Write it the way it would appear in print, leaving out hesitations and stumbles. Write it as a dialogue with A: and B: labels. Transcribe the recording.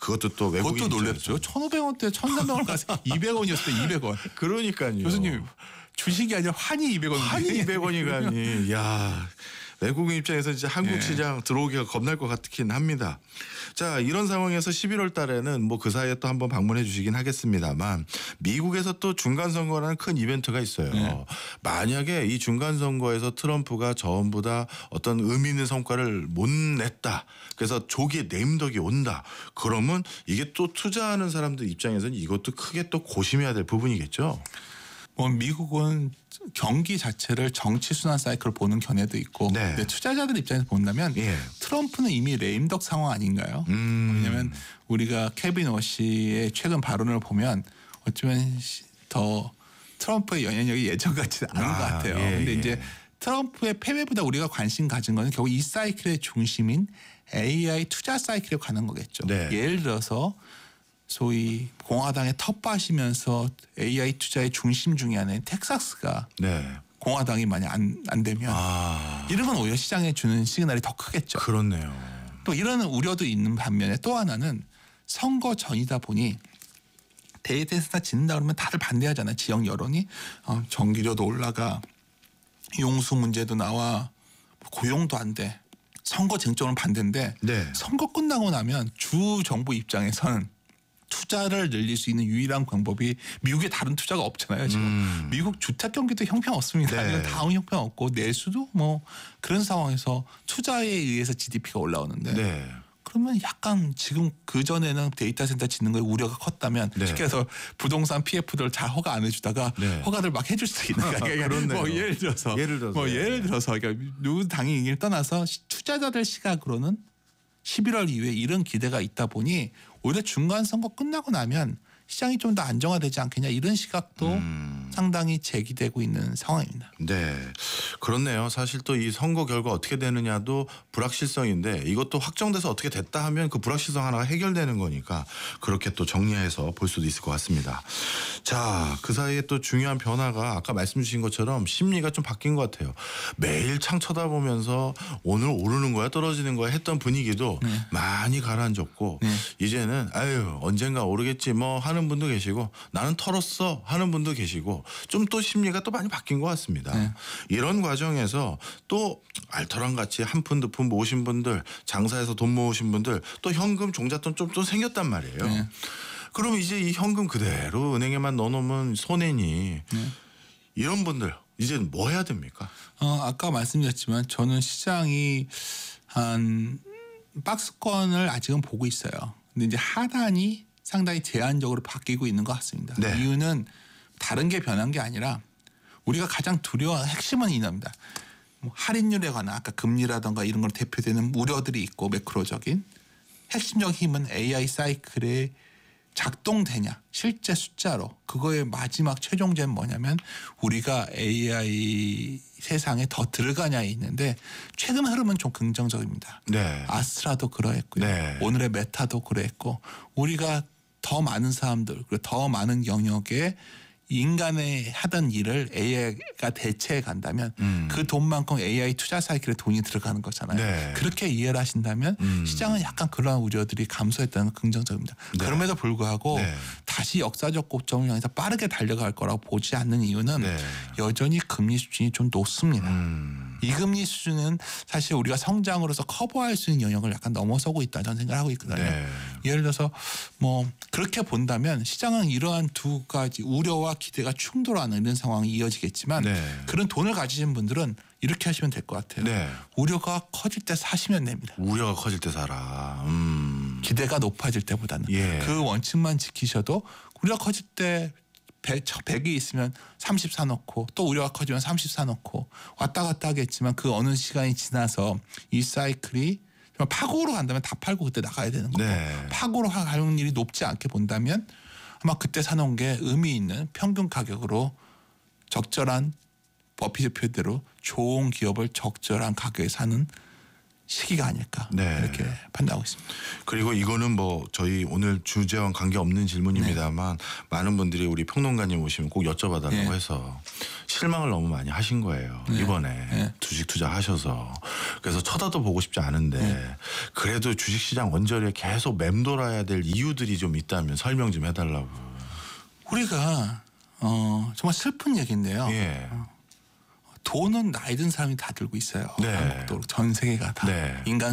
A: 그것도 또 외국인
B: 그것도 놀랍죠. 1,500원대 1,300원 가서 200원이었을 때 200원.
A: 그러니까요.
B: 교수님 주식이 아니라 환이 200원.
A: 환이 200원이 가니. 야, 외국인 입장에서 진짜 한국 시장 들어오기가 겁날 것 같긴 합니다. 자, 이런 상황에서 11월 달에는 뭐 그 사이에 또 한번 방문해 주시긴 하겠습니다만 미국에서 또 중간선거라는 큰 이벤트가 있어요. 만약에 이 중간선거에서 트럼프가 전부 다 어떤 의미 있는 성과를 못 냈다. 그래서 조기에 네임덕이 온다. 그러면 이게 또 투자하는 사람들 입장에서는 이것도 크게 또 고심해야 될 부분이겠죠.
B: 뭐 미국은 경기 자체를 정치 순환 사이클을 보는 견해도 있고 근데 투자자들 입장에서 본다면 트럼프는 이미 레임덕 상황 아닌가요? 왜냐하면 우리가 케빈 워시의 최근 발언을 보면 어쩌면 더 트럼프의 영향력이 예전 같지는 않은 것 같아요. 근데 이제 트럼프의 패배보다 우리가 관심 가진 거는 결국 이 사이클의 중심인 AI 투자 사이클에 관한 거겠죠. 예를 들어서 소위 공화당에 텃밭이면서 AI 투자의 중심 중에 하나인 텍사스가 공화당이 만약 안 되면 이런 건 오히려 시장에 주는 시그널이 더 크겠죠.
A: 그렇네요.
B: 또 이런 우려도 있는 반면에 또 하나는 선거 전이다 보니 데이터센터 짓는다 그러면 다들 반대하잖아요. 지역 여론이 전기료도 올라가 용수 문제도 나와 고용도 안 돼. 선거 쟁점은 반대인데 선거 끝나고 나면 주 정부 입장에서는 투자를 늘릴 수 있는 유일한 방법이 미국에 다른 투자가 없잖아요. 지금 미국 주택 경기도 형편없습니다. 이건 다음 형편없고 내수도 뭐 그런 상황에서 투자에 의해서 GDP가 올라오는데 그러면 약간 지금 그전에는 데이터 센터 짓는 거에 우려가 컸다면 쉽게 해서 부동산 PF들 잘 허가 안 해주다가 허가를 막 해줄 수 있는 그러니까 뭐 예를 들어서 그러니까 누구 당이 이길 떠나서 투자자들 시각으로는 11월 이후에 이런 기대가 있다 보니 오히려 중간 선거 끝나고 나면 시장이 좀 더 안정화되지 않겠냐 이런 시각도 상당히 제기되고 있는 상황입니다.
A: 네, 그렇네요. 사실 또 이 선거 결과 어떻게 되느냐도 불확실성인데 이것도 확정돼서 어떻게 됐다 하면 그 불확실성 하나가 해결되는 거니까 그렇게 또 정리해서 볼 수도 있을 것 같습니다. 자, 그 사이에 또 중요한 변화가 아까 말씀 주신 것처럼 심리가 좀 바뀐 것 같아요. 매일 창 쳐다보면서 오늘 오르는 거야 떨어지는 거야 했던 분위기도 많이 가라앉았고 이제는 아유 언젠가 오르겠지 뭐 하는 분도 계시고 나는 털었어 하는 분도 계시고 좀 또 심리가 또 많이 바뀐 것 같습니다. 이런 과정에서 또 알토란 같이 한 푼 두 푼 모으신 분들 장사해서 돈 모으신 분들 또 현금 종잣돈 좀 생겼단 말이에요. 그럼 이제 이 현금 그대로 은행에만 넣어놓으면 손해니 이런 분들 이제는 뭐 해야 됩니까?
B: 아까 말씀드렸지만 저는 시장이 한 박스권을 아직은 보고 있어요. 근데 이제 하단이 상당히 제한적으로 바뀌고 있는 것 같습니다. 이유는 다른 게 변한 게 아니라 우리가 가장 두려워하는 핵심은 이겁니다. 뭐 할인율에 관한 아까 금리라든가 이런 걸 대표되는 우려들이 있고 매크로적인 핵심적 힘은 AI 사이클에 작동되냐 실제 숫자로 그거의 마지막 최종제는 뭐냐면 우리가 AI 세상에 더 들어가냐에 있는데 최근 흐름은 좀 긍정적입니다. 아스트라도 그러했고요. 오늘의 메타도 그랬고 우리가 더 많은 사람들 그리고 더 많은 영역에 인간의 하던 일을 AI가 대체해 간다면 그 돈만큼 AI 투자 사이클에 돈이 들어가는 거잖아요. 그렇게 이해를 하신다면 시장은 약간 그러한 우려들이 감소했다는 건 긍정적입니다. 그럼에도 불구하고 다시 역사적 고점을 향해서 빠르게 달려갈 거라고 보지 않는 이유는 여전히 금리 수준이 좀 높습니다. 이 금리 수준은 사실 우리가 성장으로서 커버할 수 있는 영역을 약간 넘어서고 있다 저는 생각을 하고 있거든요. 예를 들어서 뭐 그렇게 본다면 시장은 이러한 두 가지 우려와 기대가 충돌하는 이런 상황이 이어지겠지만 그런 돈을 가지신 분들은 이렇게 하시면 될 것 같아요. 우려가 커질 때 사시면 됩니다.
A: 우려가 커질 때 사라.
B: 기대가 높아질 때보다는 그 원칙만 지키셔도 우려가 커질 때 100이 있으면 30 사놓고 또 우려가 커지면 30 사놓고 왔다 갔다 하겠지만 그 어느 시간이 지나서 이 사이클이 파고로 간다면 다 팔고 그때 나가야 되는 거고 파고로 가는 일이 높지 않게 본다면 아마 그때 사놓은 게 의미 있는 평균 가격으로 적절한 버핏의 표대로 좋은 기업을 적절한 가격에 사는 시기가 아닐까
A: 네.
B: 이렇게 판단하고 있습니다.
A: 그리고 이거는 뭐 저희 오늘 주제와 관계없는 질문입니다만 많은 분들이 우리 평론가님 오시면 꼭 여쭤봐달라고
B: 네.
A: 해서 실망을 너무 많이 하신 거예요. 이번에 주식 투자하셔서. 그래서 쳐다도 보고 싶지 않은데 그래도 주식시장 언저리에 계속 맴돌아야 될 이유들이 좀 있다면 설명 좀 해달라고.
B: 우리가 정말 슬픈 얘기인데요.
A: 예.
B: 돈은 나이 든 사람이 다 들고 있어요.
A: 네.
B: 한국도 전 세계가 다
A: 네.
B: 인간